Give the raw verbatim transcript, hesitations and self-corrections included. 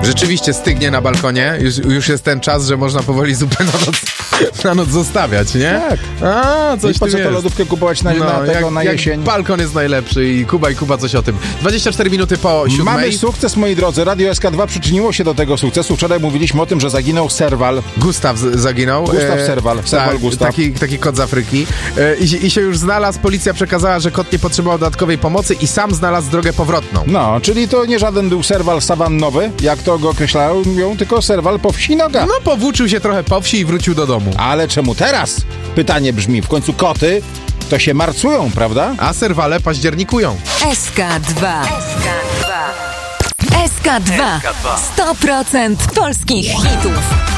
Rzeczywiście stygnie na balkonie. Już, już jest ten czas, że można powoli zupę na noc, na noc zostawiać, nie? Tak. A, coś I po tu co to jest. lodówkę kupować na, No, na tego jak, na jak jesień? balkon jest najlepszy i Kuba i Kuba coś o tym. dwadzieścia cztery minuty po siódmej. Mamy sukces, moi drodzy. Radio S K dwa przyczyniło się do tego sukcesu. Wczoraj mówiliśmy o tym, że zaginął Serwal. Gustaw z- zaginął. Gustaw Serwal. Serwal tak, Gustaw. Taki, taki kot z Afryki. E, i, I się już znalazł. Policja przekazała, że kot nie potrzebował dodatkowej pomocy i sam znalazł drogę powrotną. No, czyli to nie żaden był Serwal sawannowy, jak to go określają, tylko Serwal po wsi noga. No, powłóczył się trochę po wsi i wrócił do domu. Ale czemu teraz? Pytanie brzmi, w końcu koty to się marcują, prawda? A serwale październikują. S K dwa. S K dwa. sto procent polskich hitów.